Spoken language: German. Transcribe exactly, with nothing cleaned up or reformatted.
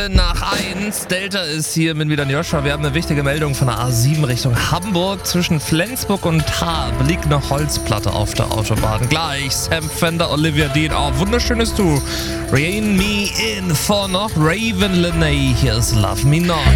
Nach eins, Delta ist hier mit wieder Joshua. Wir haben eine wichtige Meldung von der A sieben Richtung Hamburg. Zwischen Flensburg und Tarb liegt eine Holzplatte auf der Autobahn. Gleich Sam Fender, Olivia Dean. Oh, wunderschönes Du. Rain Me In vor noch Raven Lenay. Hier ist Love Me Not.